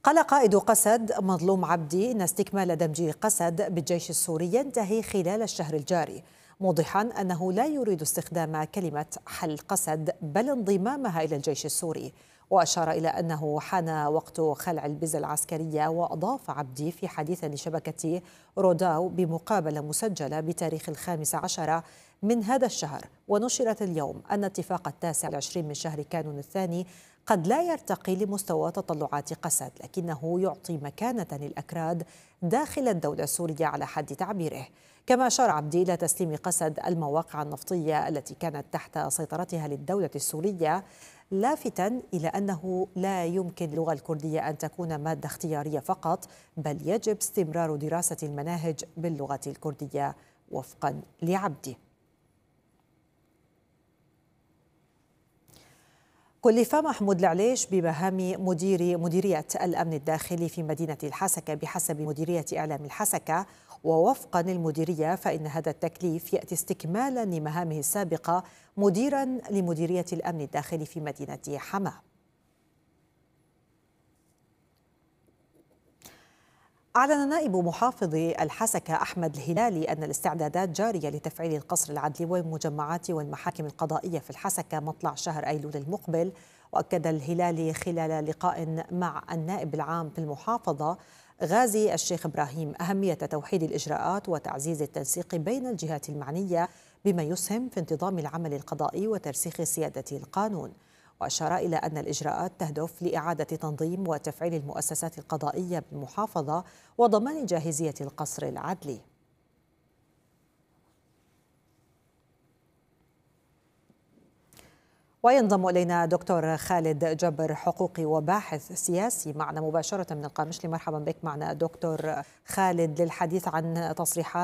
قال قائد قسد مظلوم عبدي إن استكمال دمج قسد بالجيش السوري ينتهي خلال الشهر الجاري، موضحا أنه لا يريد استخدام كلمة حل قسد بل انضمامها إلى الجيش السوري. وأشار إلى أنه حان وقت خلع البزة العسكرية. وأضاف عبدي في حديث لشبكة روداو بمقابلة مسجلة بتاريخ 15 من هذا الشهر ونشرت اليوم أن اتفاق 29 من شهر كانون الثاني قد لا يرتقي لمستوى تطلعات قسد، لكنه يعطي مكانة للأكراد داخل الدولة السورية على حد تعبيره. كما أشار عبدي إلى تسليم قسد المواقع النفطية التي كانت تحت سيطرتها للدولة السورية، لافتا إلى أنه لا يمكن للغة الكردية أن تكون مادة اختيارية فقط، بل يجب استمرار دراسة المناهج باللغة الكردية وفقا لعبدي. كلف محمود العليش بمهام مديرية الأمن الداخلي في مدينة الحسكة بحسب مديرية إعلام الحسكة. ووفقا للمديرية فإن هذا التكليف يأتي استكمالا لمهامه السابقة مديرا لمديرية الأمن الداخلي في مدينة حماة. أعلن نائب محافظ الحسكة أحمد الهلالي أن الاستعدادات جارية لتفعيل القصر العدلي والمجمعات والمحاكم القضائية في الحسكة مطلع شهر أيلول المقبل. وأكد الهلالي خلال لقاء مع النائب العام في المحافظة غازي الشيخ إبراهيم أهمية توحيد الإجراءات وتعزيز التنسيق بين الجهات المعنية بما يسهم في انتظام العمل القضائي وترسيخ سيادة القانون. وأشار إلى أن الإجراءات تهدف لإعادة تنظيم وتفعيل المؤسسات القضائية بالمحافظة وضمان جاهزية القصر العدلي. وينضم إلينا دكتور خالد جبر، حقوقي وباحث سياسي، معنا مباشرة من القامشلي. مرحبا بك معنا دكتور خالد للحديث عن تصريحات